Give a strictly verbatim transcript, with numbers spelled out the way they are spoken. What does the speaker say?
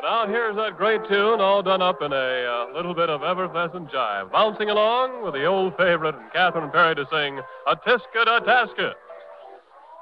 Now here's that great tune all done up in a uh, little bit of effervescent jive. Bouncing along with the old favorite and Catherine Perry to sing, A Tisket, a Tasket.